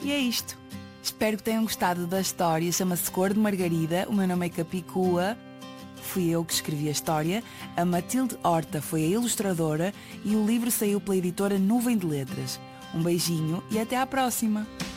E é isto. Espero que tenham gostado da história. Chama-se Cor de Margarida. O meu nome é Capicua. Fui eu que escrevi a história. A Matilde Horta foi a ilustradora e o livro saiu pela editora Nuvem de Letras. Um beijinho e até à próxima!